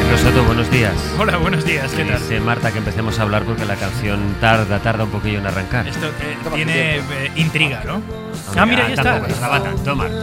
Pedro Soto, buenos días. Hola, buenos días, ¿qué tal? Dice Marta que empecemos a hablar porque la canción tarda un poquillo en arrancar. Esto tiene intriga, ¿no? No, Mira, ahí está. tampoco, toma.